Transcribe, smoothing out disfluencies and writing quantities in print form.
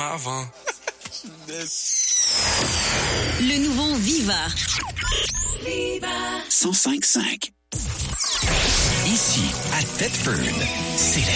avant. Le nouveau Viva. 105.5. Ici, à Thetford, c'est